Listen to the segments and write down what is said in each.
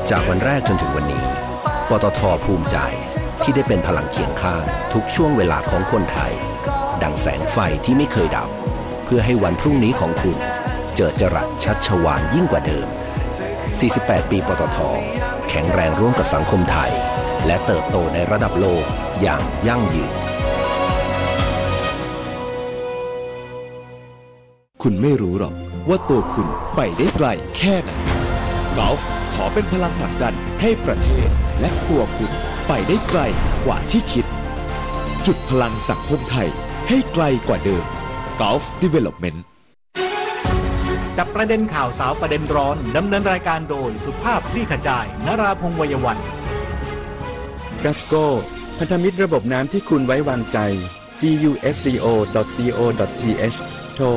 จากวันแรกจนถึงวันนี้ปตท.ภูมิใจที่ได้เป็นพลังเคียงข้างทุกช่วงเวลาของคนไทยดังแสงไฟที่ไม่เคยดับเพื่อให้วันพรุ่งนี้ของคุณเจิดจรัสชัชวาลยิ่งกว่าเดิม48 ปีปตท.แข็งแรงร่วมกับสังคมไทยและเติบโตในระดับโลกอย่างยั่งยืนคุณไม่รู้หรอกว่าตัวคุณไปได้ไกลแค่ไหนกอล์ฟขอเป็นพลังผลักดันให้ประเทศและตัวคุณไปได้ไกลกว่าที่คิดจุดพลังสังคมไทยให้ไกลกว่าเดิม Gulf Development จับประเด็นข่าวสาวประเด็นร้อนดำเนินรายการโดยสุภาพคลี่ขจายนราพงษ์วัยวันกัสโก้พันธมิตรระบบน้ำที่คุณไว้วางใจ gusco.co.th โทร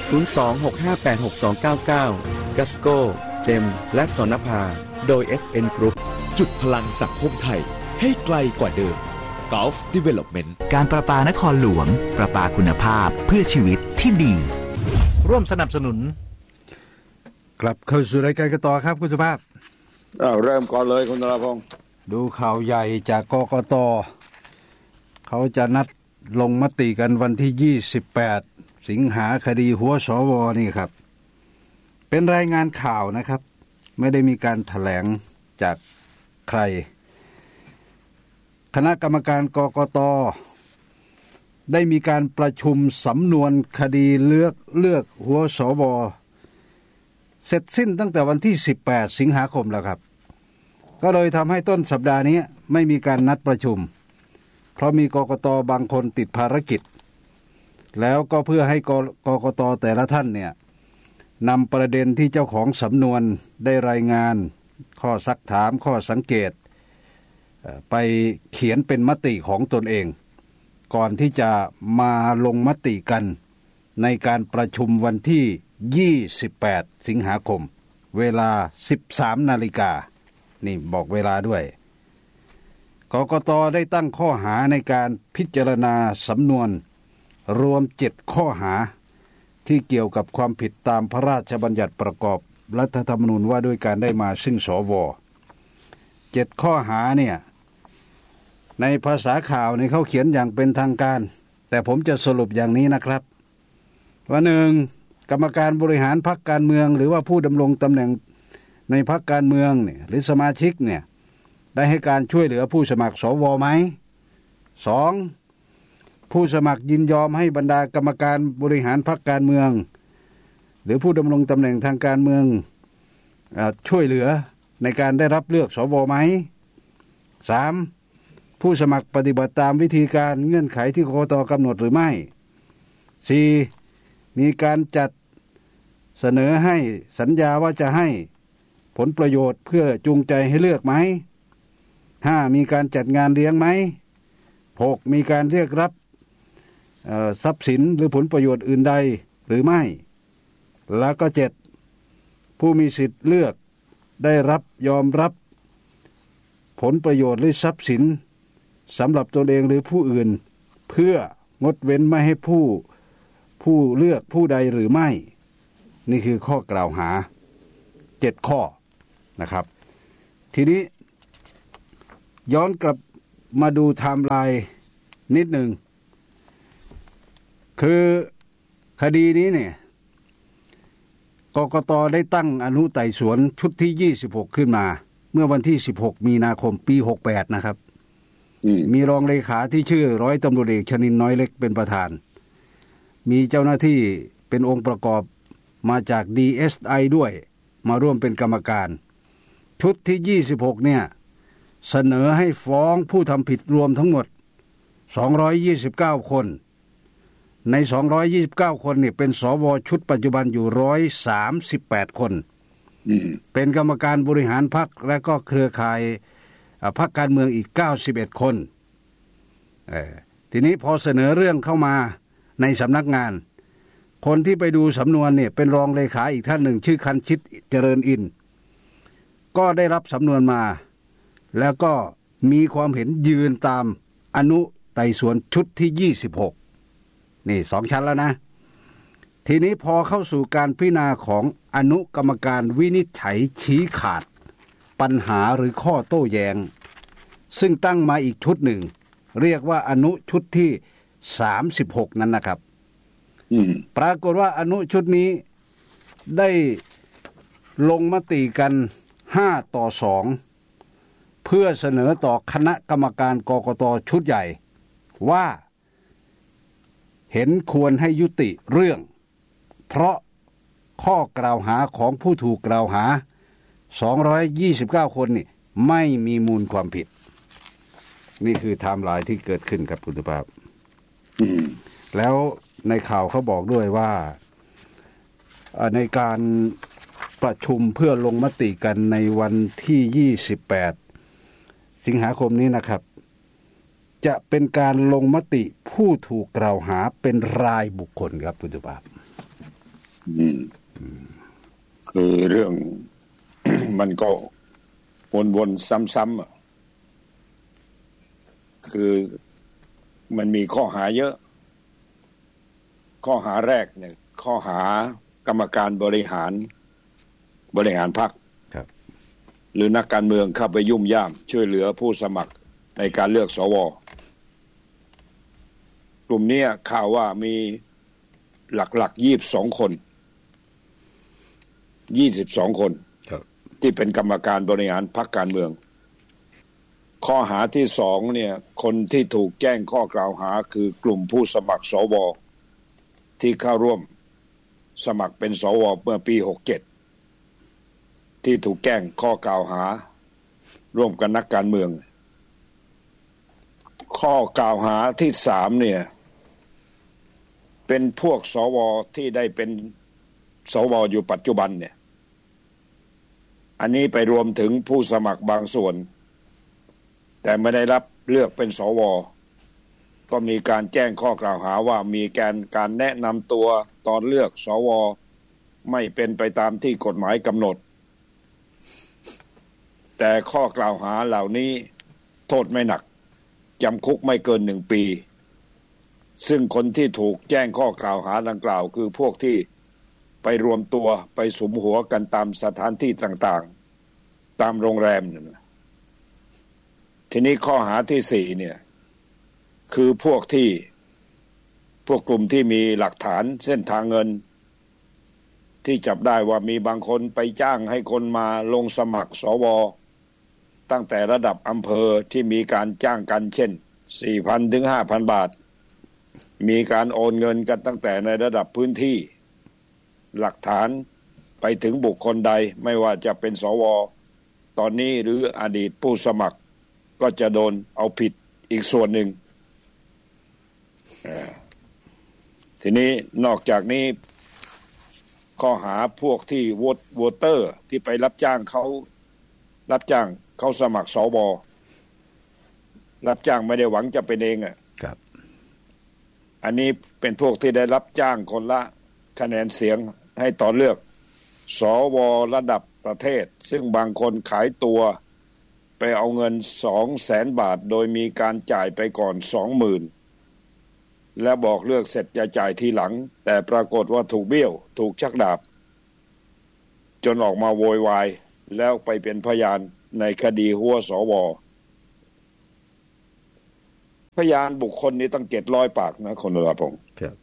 026586299 กัสโก้เจมและสนภาโดย SN Group จุดพลังสังคมไทยให้ไกลกว่าเดิม Gulf Development การประปานครหลวงประปาคุณภาพเพื่อชีวิตที่ดีร่วมสนับสนุนกลับเข้าสู่รายการกันต่อครับคุณสุภาพเริ่มก่อนเลยคุณนราพงษ์ดูข่าวใหญ่จากกกต.เขาจะนัดลงมติกันวันที่28สิงหาคดีหัวสว.นี่ครับเป็นรายงานข่าวนะครับไม่ได้มีการแถลงจากใครคณะกรรมการกกต.ได้มีการประชุมสำนวนคดีเลือกหัวสว.เสร็จสิ้นตั้งแต่วันที่18สิงหาคมแล้วครับก็เลยทำให้ต้นสัปดาห์นี้ไม่มีการนัดประชุมเพราะมีกกต.บางคนติดภารกิจแล้วก็เพื่อให้กกต.แต่ละท่านเนี่ยนำประเด็นที่เจ้าของสำนวนได้รายงานข้อซักถามข้อสังเกตไปเขียนเป็นมติของตนเองก่อนที่จะมาลงมติกันในการประชุมวันที่28สิงหาคมเวลา 13 นาฬิกานี่บอกเวลาด้วยกกต.ได้ตั้งข้อหาในการพิจารณาสำนวนรวม7ข้อหาที่เกี่ยวกับความผิดตามพระราชบัญญัติประกอบรัฐธรรมนูญว่าด้วยการได้มาซึ่งสว7ข้อหาเนี่ยในภาษาข่าวในเขาเขียนอย่างเป็นทางการแต่ผมจะสรุปอย่างนี้นะครับว่า1กรรมการบริหารพรรคการเมืองหรือว่าผู้ดำรงตำแหน่งในพรรคการเมืองเนี่ยหรือสมาชิกเนี่ยได้ให้การช่วยเหลือผู้สมัครสวไหม2ผู้สมัครยินยอมให้บรรดากรรมการบริหารพรรคการเมืองหรือผู้ดำรงตำแหน่งทางการเมืองช่วยเหลือในการได้รับเลือกสวไหม3ผู้สมัครปฏิบัติตามวิธีการเงื่อนไขที่กกต.กำหนดหรือไม่4มีการจัดเสนอให้สัญญาว่าจะให้ผลประโยชน์เพื่อจูงใจให้เลือกไหม5มีการจัดงานเลี้ยงไหม6มีการเรียกรับทรัพย์สินหรือผลประโยชน์อื่นใดหรือไม่แล้วก็7ผู้มีสิทธิ์เลือกได้รับยอมรับผลประโยชน์หรือทรัพย์สินสำหรับตนเองหรือผู้อื่นเพื่องดเว้นไม่ให้ผู้เลือกผู้ใดหรือไม่นี่คือข้อกล่าวหา7ข้อนะครับทีนี้ย้อนกลับมาดูไทม์ไลน์นิดหนึ่งคือคดีนี้เนี่ยกกต.ได้ตั้งอนุไต่สวนชุดที่26ขึ้นมาเมื่อวันที่16มีนาคมปี68นะครับมีรองเลขาที่ชื่อร้อยตำรวจเอกชนินทร์น้อยเล็กเป็นประธานมีเจ้าหน้าที่เป็นองค์ประกอบมาจาก DSI ด้วยมาร่วมเป็นกรรมการชุดที่26เนี่ยเสนอให้ฟ้องผู้ทำผิดรวมทั้งหมด229คนใน229คนนี่เป็นสวชุดปัจจุบันอยู่138คนเป็นกรรมการบริหารพรรคและก็เครือข่ายพรรคการเมืองอีก91คนทีนี้พอเสนอเรื่องเข้ามาในสำนักงานคนที่ไปดูสำนวนเนี่ยเป็นรองเลขาอีกท่านหนึ่งชื่อคันชิตเจริญอินก็ได้รับสำนวนมาแล้วก็มีความเห็นยืนตามอนุไต่สวนชุดที่26นี่2ชั้นแล้วนะทีนี้พอเข้าสู่การพิจารณาของอนุกรรมการวินิจฉัยชี้ขาดปัญหาหรือข้อโต้แย้งซึ่งตั้งมาอีกชุดหนึ่งเรียกว่าอนุชุดที่36นั้นนะครับปรากฏว่าอนุชุดนี้ได้ลงมติกัน5-2เพื่อเสนอต่อคณะกรรมการกกต.ชุดใหญ่ว่าเห็นควรให้ยุติเรื่องเพราะข้อกล่าวหาของผู้ถูกกล่าวหา229คนนี่ไม่มีมูลความผิดนี่คือไทม์ไลน์ที่เกิดขึ้นครับคุณสุภาพแล้วในข่าวเขาบอกด้วยว่าในการประชุมเพื่อลงมติกันในวันที่28สิงหาคมนี้นะครับจะเป็นการลงมติผู้ถูกกล่าวหาเป็นรายบุคคลครับคุณสุภาพคือเรื่อง มันก็วนๆซ้ำๆคือมันมีข้อหาเยอะข้อหาแรกเนี่ยข้อหากรรมการบริหารพรรคหรือนักการเมืองเข้าไปยุ่มย่ามช่วยเหลือผู้สมัครในการเลือกสวกลุ่มนี้ข่าวว่ามีหลัก22คนที่เป็นกรรมการบริหารพรรคการเมืองข้อหาที่2เนี่ยคนที่ถูกแจ้งข้อกล่าวหาคือกลุ่มผู้สมัครสวที่เข้าร่วมสมัครเป็นสวเมื่อปี67ที่ถูกแจ้งข้อกล่าวหาร่วมกับนักการเมืองข้อกล่าวหาที่3เนี่ยเป็นพวกสวที่ได้เป็นสวอยู่ปัจจุบันเนี่ยอันนี้ไปรวมถึงผู้สมัครบางส่วนแต่ไม่ได้รับเลือกเป็นสวก็มีการแจ้งข้อกล่าวหาว่ามีการแนะนำตัวตอนเลือกสวไม่เป็นไปตามที่กฎหมายกำหนดแต่ข้อกล่าวหาเหล่านี้โทษไม่หนักจำคุกไม่เกิน1 ปีซึ่งคนที่ถูกแจ้งข้อกล่าวหาดังกล่าวคือพวกที่ไปรวมตัวไปสุมหัวกันตามสถานที่ต่างๆตามโรงแรมทีนี้ข้อหาที่4เนี่ยคือพวกกลุ่มที่มีหลักฐานเส้นทางเงินที่จับได้ว่ามีบางคนไปจ้างให้คนมาลงสมัครสวตั้งแต่ระดับอำเภอที่มีการจ้างกันเช่น 4,000 ถึง 5,000 บาทมีการโอนเงินกันตั้งแต่ในระดับพื้นที่หลักฐานไปถึงบุคคลใดไม่ว่าจะเป็นสวตอนนี้หรืออดีตผู้สมัครก็จะโดนเอาผิดอีกส่วนหนึ่งทีนี้นอกจากนี้ข้อหาพวกที่โหวตเตอร์ที่ไปรับจ้างเขาสมัครสวรับจ้างไม่ได้หวังจะเป็นเองครับอันนี้เป็นพวกที่ได้รับจ้างคนละคะแนนเสียงให้ต่อเลือกสวระดับประเทศซึ่งบางคนขายตัวไปเอาเงิน 200,000 บาทโดยมีการจ่ายไปก่อน 20,000 และบอกเลือกเสร็จจะจ่ายทีหลังแต่ปรากฏว่าถูกเบี้ยวถูกชักดาบจนออกมาโวยวายแล้วไปเป็นพยานในคดีหัวสวพยานบุคคลนี้ตั้ง700 ปากนะคุณนรพงศ์ครับ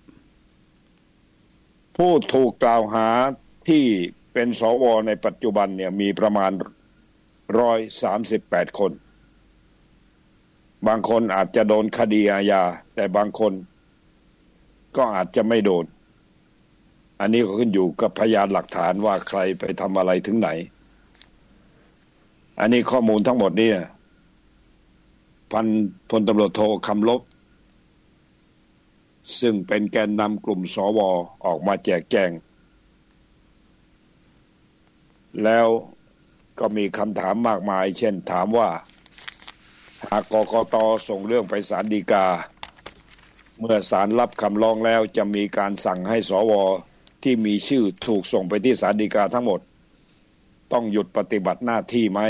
ผู้ถูกกล่าวหาที่เป็นสวในปัจจุบันเนี่ยมีประมาณ138 คนบางคนอาจจะโดนคดีอาญาแต่บางคนก็อาจจะไม่โดนอันนี้ก็ขึ้นอยู่กับพยานหลักฐานว่าใครไปทำอะไรถึงไหนอันนี้ข้อมูลทั้งหมดเนี่ยพลตำรวจโทคำลบซึ่งเป็นแกนนำกลุ่มสวออกมาแจกแจงแล้วก็มีคำถามมากมายเช่นถามว่าหากกกต.ส่งเรื่องไปศาลฎีกาเมื่อศาลรับคำร้องแล้วจะมีการสั่งให้สวที่มีชื่อถูกส่งไปที่ศาลฎีกาทั้งหมดต้องหยุดปฏิบัติหน้าที่ไหม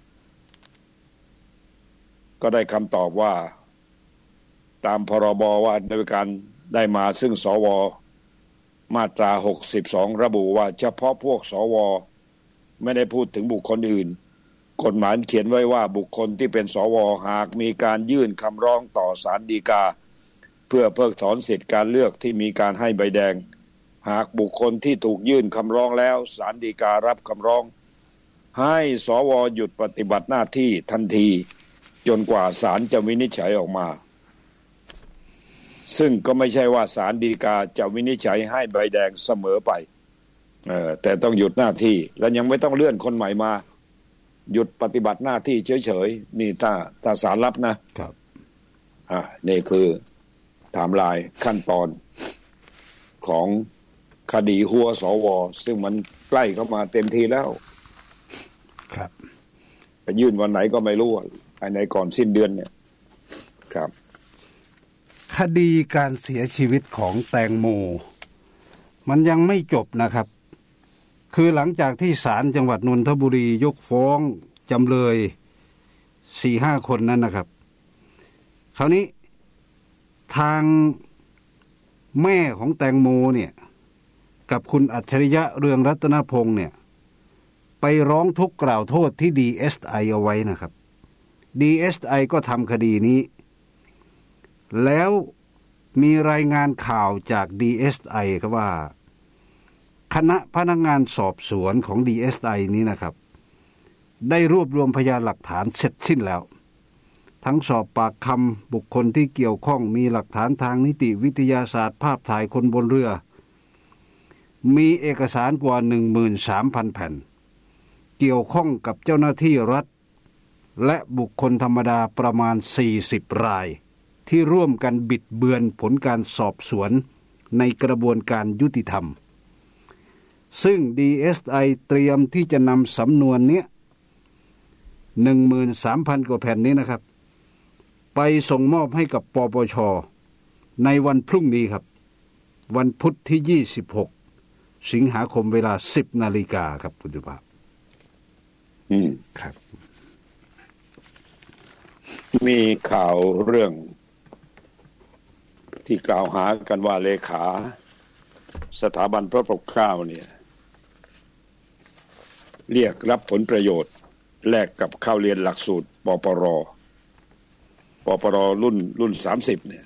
ก็ได้คำตอบว่าตามพรบว่าด้วยการได้มาซึ่งสวมาตรา62ระบุว่าเฉพาะพวกสวไม่ได้พูดถึงบุคคลอื่นกฎหมายเขียนไว้ว่าบุคคลที่เป็นสวหากมีการยื่นคำร้องต่อศาลฎีกาเพื่อเพิกถอนสิทธิการเลือกที่มีการให้ใบแดงหากบุคคลที่ถูกยื่นคำร้องแล้วศาลฎีการับคำร้องให้สวหยุดปฏิบัติหน้าที่ทันทีจนกว่าศาลจะวินิจฉัยออกมาซึ่งก็ไม่ใช่ว่าศาลฎีกาจะวินิจฉัยให้ใบแดงเสมอไปแต่ต้องหยุดหน้าที่และยังไม่ต้องเลื่อนคนใหม่มาหยุดปฏิบัติหน้าที่เฉยๆนี่ถ้าศาลรับนะครับนี่คือไทม์ไลน์ขั้นตอนของคดีหัวสวซึ่งมันใกล้เข้ามาเต็มทีแล้วครับไปยื่นวันไหนก็ไม่รู้ภายในก่อนสิ้นเดือนเนี่ยครับคดีการเสียชีวิตของแตงโมมันยังไม่จบนะครับคือหลังจากที่ศาลจังหวัดนนทบุรียกฟ้องจำเลย 4-5 คนนั้นนะครับคราวนี้ทางแม่ของแตงโมเนี่ยกับคุณอัจฉริยะเรืองรัตนพงษ์เนี่ยไปร้องทุกข์กล่าวโทษที่ DSI เอาไว้นะครับ DSI ก็ทำคดีนี้แล้วมีรายงานข่าวจาก DSI ครับว่าคณะพนักงานสอบสวนของ DSI นี้นะครับได้รวบรวมพยานหลักฐานเสร็จสิ้นแล้วทั้งสอบปากคำบุคคลที่เกี่ยวข้องมีหลักฐานทางนิติวิทยาศาสตร์ภาพถ่ายคนบนเรือมีเอกสารกว่า 13,000 แผ่นเกี่ยวข้องกับเจ้าหน้าที่รัฐและบุคคลธรรมดาประมาณ40 รายที่ร่วมกันบิดเบือนผลการสอบสวนในกระบวนการยุติธรรมซึ่ง DSI เตรียมที่จะนำสำนวนนี้ 13,000 กว่าแผ่นนี้นะครับไปส่งมอบให้กับปปช.ในวันพรุ่งนี้ครับวันพุธที่26สิงหาคมเวลา 10 นาฬิกาครับคุณสุภาพครับมีข่าวเรื่องที่กล่าวหากันว่าเลขาสถาบันพระปกเกล้าเนี่ยเรียกรับผลประโยชน์แลกกับเข้าเรียนหลักสูตรปปรรุ่น30เนี่ย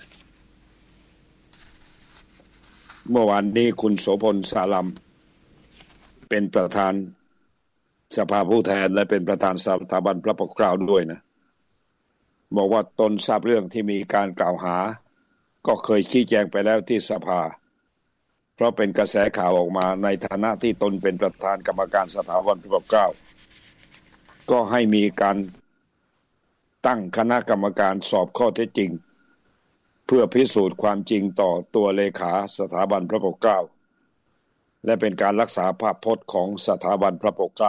เมื่อวานนี้คุณโสพลสาลัมเป็นประธานสภาผู้แทนและเป็นประธานสถาบันพระปกเกล้าด้วยนะบอกว่าตนทราบเรื่องที่มีการกล่าวหาก็เคยชี้แจงไปแล้วที่สภาเพราะเป็นกระแสข่าวออกมาในฐานะที่ตนเป็นประธานกรรมการสถาบันพระปกเกล้าก็ให้มีการตั้งคณะกรรมการสอบข้อเท็จจริงเพื่อพิสูจน์ความจริงต่อตัวเลขาสถาบันพระปกเกล้าและเป็นการรักษาภาพพจน์ของสถาบันพระปกเกล้า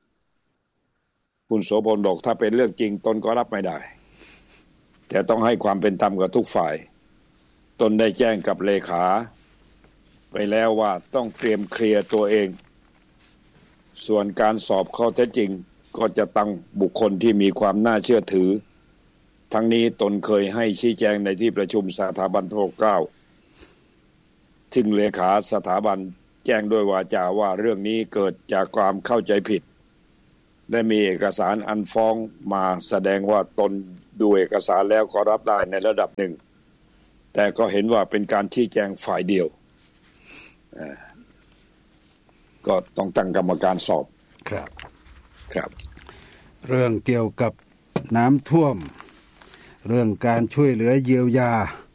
คุณโสพลบอกถ้าเป็นเรื่องจริงตนก็รับไม่ได้แต่ต้องให้ความเป็นธรรมกับทุกฝ่ายตนได้แจ้งกับเลขาไปแล้วว่าต้องเตรียมเคลียร์ตัวเองส่วนการสอบข้อเท็จจริงก็จะตั้งบุคคลที่มีความน่าเชื่อถือทั้งนี้ตนเคยให้ชี้แจงในที่ประชุมสถาบันพระปกเกล้าซึ่งเลขาสถาบันแจ้งด้วยวาจาว่าเรื่องนี้เกิดจากความเข้าใจผิดและมีเอกสารอันฟ้องมาแสดงว่าตนดูเอกสารแล้วก็รับได้ในระดับหนึ่งแต่ก็เห็นว่าเป็นการชี้แจงฝ่ายเดียวก็ต้องตั้งกรรมการสอบครับเรื่องเกี่ยวกับน้ำท่วมเรื่องการช่วยเหลือเยียวยา